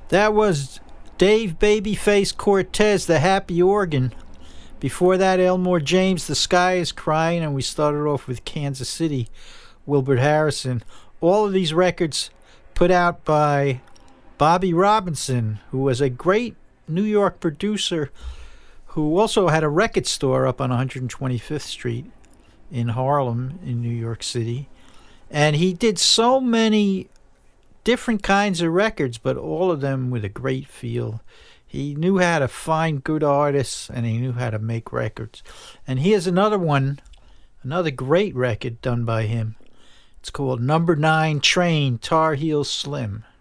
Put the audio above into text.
That was Dave Babyface Cortez, the Happy Organ. Before that, Elmore James, The Sky is Crying, and we started off with Kansas City, Wilbert Harrison. All of these records put out by Bobby Robinson, who was a great New York producer who also had a record store up on 125th Street in Harlem in New York City. And he did so many different kinds of records, but all of them with a great feel. He knew how to find good artists, and he knew how to make records. And here's another one, another great record done by him. It's called Number 9 Train, Tar Heel Slim.